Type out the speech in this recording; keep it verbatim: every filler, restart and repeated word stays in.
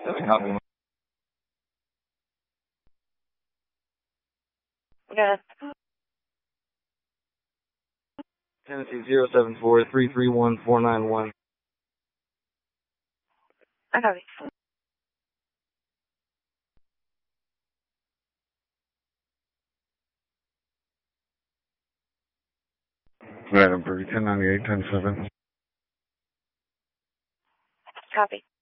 Copy. Yeah. Tennessee zero seven four three three one four nine one. I copy. Madam Bree, ten ninety-eight, ten seven. Copy.